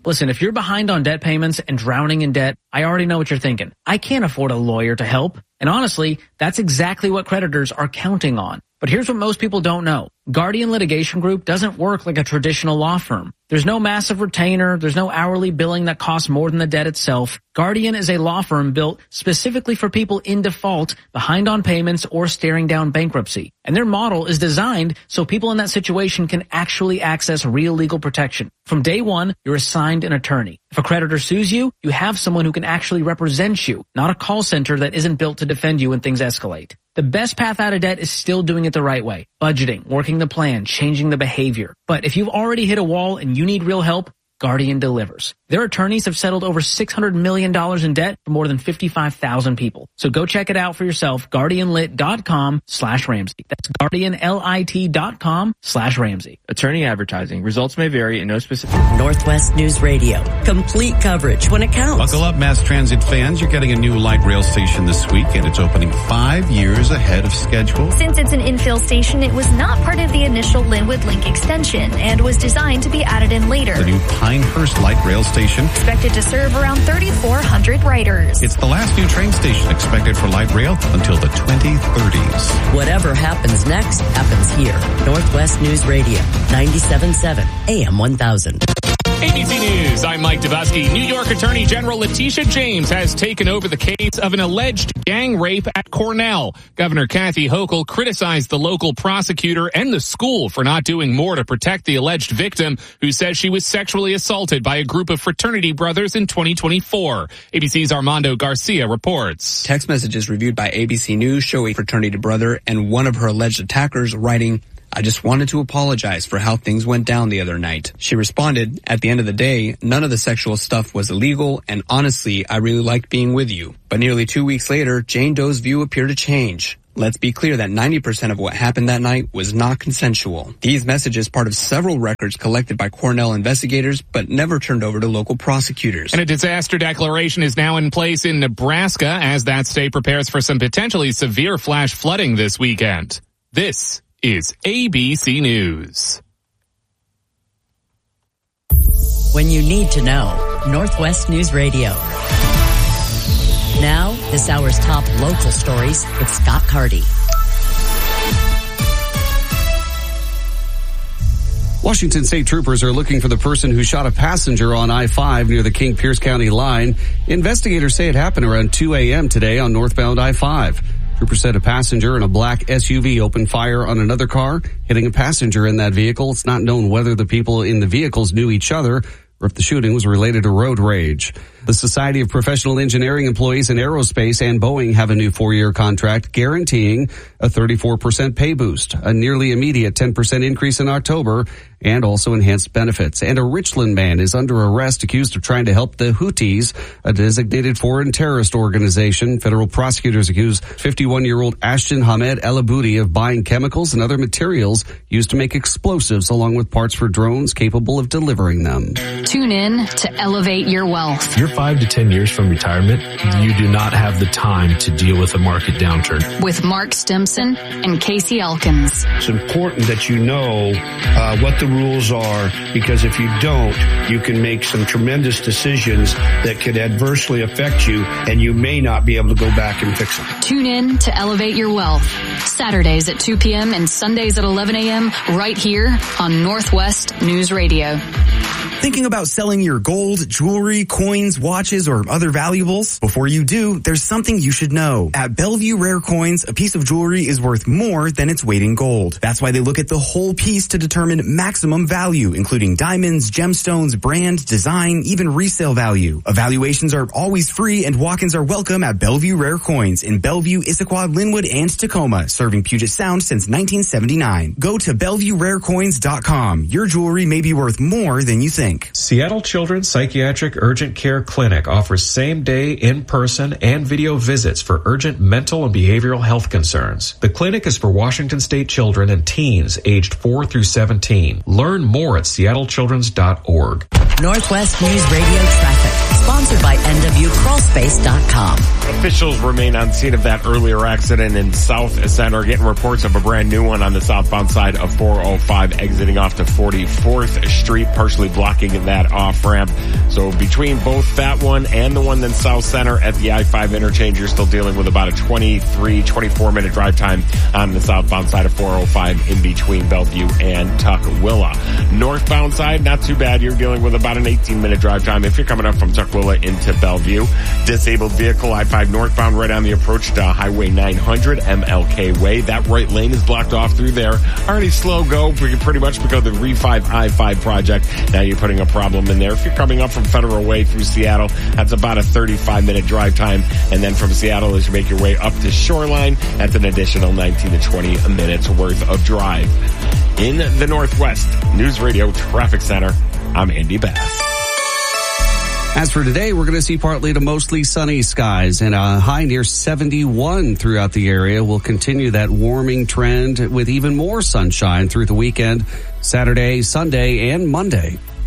Listen, if you're behind on debt payments and drowning in debt, I already know what you're thinking. I can't afford a lawyer to help. And honestly, that's exactly what creditors are counting on. But here's what most people don't know. Guardian Litigation Group doesn't work like a traditional law firm. There's no massive retainer. There's no hourly billing that costs more than the debt itself. Guardian is a law firm built specifically for people in default, behind on payments, or staring down bankruptcy. And their model is designed so people in that situation can actually access real legal protection. From day one, you're assigned an attorney. If a creditor sues you, you have someone who can actually represent you, not a call center that isn't built to defend you when things escalate. The best path out of debt is still doing it the right way. Budgeting, working the plan, changing the behavior. But if you've already hit a wall and you need real help, Guardian delivers. Their attorneys have settled over $600 million in debt for more than 55,000 people. So go check it out for yourself. GuardianLit.com/Ramsey. That's GuardianLit.com/Ramsey. Attorney advertising. Results may vary in no specific... Northwest News Radio. Complete coverage when it counts. Buckle up, mass transit fans. You're getting a new light rail station this week, and it's opening 5 years ahead of schedule. Since it's an infill station, it was not part of the initial Linwood Link extension and was designed to be added in later. The new Pinehurst light rail station. Expected to serve around 3,400 riders. It's the last new train station expected for light rail until the 2030s. Whatever happens next happens here. Northwest News Radio, 97.7 AM 1000. ABC News, I'm Mike Dubusky. New York Attorney General Letitia James has taken over the case of an alleged gang rape at Cornell. Governor Kathy Hochul criticized the local prosecutor and the school for not doing more to protect the alleged victim, who says she was sexually assaulted by a group of fraternity brothers in 2024. ABC's Armando Garcia reports. Text messages reviewed by ABC News show a fraternity brother and one of her alleged attackers writing, "I just wanted to apologize for how things went down the other night." She responded, "At the end of the day, none of the sexual stuff was illegal, and honestly, I really liked being with you." But nearly 2 weeks later, Jane Doe's view appeared to change. Let's be clear that 90% of what happened that night was not consensual. These messages part of several records collected by Cornell investigators, but never turned over to local prosecutors. And a disaster declaration is now in place in Nebraska as that state prepares for some potentially severe flash flooding this weekend. This is ABC News. When you need to know, Northwest News Radio. Now, this hour's top local stories with Scott Carty. Washington State troopers are looking for the person who shot a passenger on I-5 near the King-Pierce County line. Investigators say it happened around 2 a.m. today on northbound I-5. Troopers said a passenger in a black SUV opened fire on another car, hitting a passenger in that vehicle. It's not known whether the people in the vehicles knew each other or if the shooting was related to road rage. The Society of Professional Engineering Employees in Aerospace and Boeing have a new 4-year contract guaranteeing a 34% pay boost, a nearly immediate 10% increase in October, and also enhanced benefits. And a Richland man is under arrest accused of trying to help the Houthis, a designated foreign terrorist organization. Federal prosecutors accuse 51-year-old Ashton Hamed El Aboudi of buying chemicals and other materials used to make explosives, along with parts for drones capable of delivering them. Tune in to Elevate Your Wealth. If you're 5 to 10 years from retirement, you do not have the time to deal with a market downturn. With Mark Stimson and Casey Elkins. It's important that you know what the rules are, because if you don't, you can make some tremendous decisions that could adversely affect you, and you may not be able to go back and fix them. Tune in to Elevate Your Wealth. Saturdays at 2 p.m. and Sundays at 11 a.m. right here on Northwest News Radio. Thinking about selling your gold, jewelry, coins, watches, or other valuables? Before you do, there's something you should know. At Bellevue Rare Coins, a piece of jewelry is worth more than its weight in gold. That's why they look at the whole piece to determine maximum value, including diamonds, gemstones, brand, design, even resale value. Evaluations are always free and walk-ins are welcome at Bellevue Rare Coins in Bellevue, Issaquah, Linwood, and Tacoma, serving Puget Sound since 1979. Go to BellevueRareCoins.com. Your jewelry may be worth more than you think. Seattle Children's Psychiatric Urgent Care Clinic offers same-day, in-person, and video visits for urgent mental and behavioral health concerns. The clinic is for Washington State children and teens aged 4 through 17. Learn more at seattlechildrens.org. Northwest News Radio traffic, Sponsored by NWCrawlspace.com. Officials remain on scene of that earlier accident in South Center, getting reports of a brand new one on the southbound side of 405 exiting off to 44th Street, partially blocking that off-ramp. So between both that one and the one in South Center at the I-5 interchange, you're still dealing with about a 24-minute drive time on the southbound side of 405 in between Bellevue and Tukwila. Northbound side, not too bad. You're dealing with about an 18-minute drive time if you're coming up from Tukwila into Bellevue. Disabled vehicle I-5 northbound right on the approach to Highway 900 MLK Way. That right lane is blocked off through there. Already slow go pretty much because of the Re5 I-5 project. Now you're putting a problem in there. If you're coming up from Federal Way through Seattle, that's about a 35-minute drive time. And then from Seattle, as you make your way up to Shoreline, that's an additional 19 to 20 minutes worth of drive. In the Northwest News Radio Traffic Center, I'm Andy Bass. As for today, we're going to see partly to mostly sunny skies and a high near 71 throughout the area. We'll continue that warming trend with even more sunshine through the weekend, Saturday, Sunday, and Monday.